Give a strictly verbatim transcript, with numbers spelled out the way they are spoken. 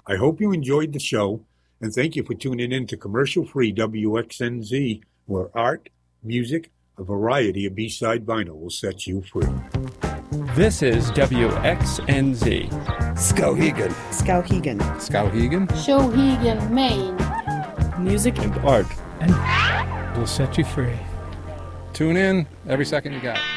I hope you enjoyed the show, and thank you for tuning in to commercial-free W X N Z, where art, music, a variety of B-side vinyl will set you free. This is W X N Z. Skowhegan. Skowhegan. Skowhegan. Skowhegan, Maine. Music and art. And will set you free. Tune in every second you got.